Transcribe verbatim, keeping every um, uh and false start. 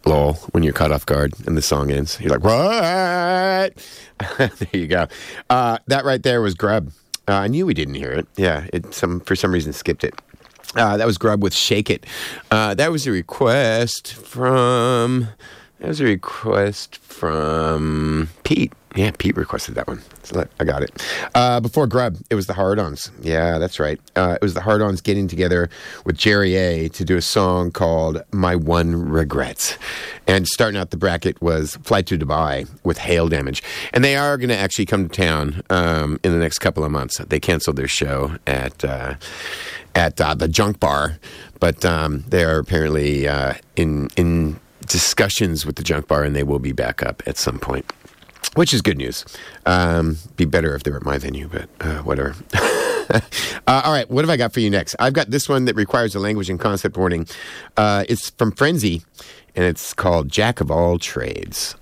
lol, when you're caught off guard and the song ends. You're like, what? There you go. Uh, that right there was Grub. Uh, I knew we didn't hear it. Yeah, it some for some reason skipped it. Uh, that was Grub with Shake It. Uh, that was a request from... That was a request from Pete. Yeah, Pete requested that one. So I got it. Uh, before Grub, it was the Hard-Ons. Yeah, that's right. Uh, it was the Hard-Ons getting together with Jerry A to do a song called My One Regret. And starting out the bracket was Flight to Dubai with Hail Damage. And they are going to actually come to town um, in the next couple of months. They canceled their show at uh, at uh, the Junk Bar, but um, they are apparently uh, in in... discussions with the Junk Bar, and they will be back up at some point, which is good news. Um, be better if they were at my venue, but uh, whatever. uh, all right, what have I got for you next? I've got this one that requires a language and concept warning. Uh, it's from Frenzy, and it's called Jack of All Trades.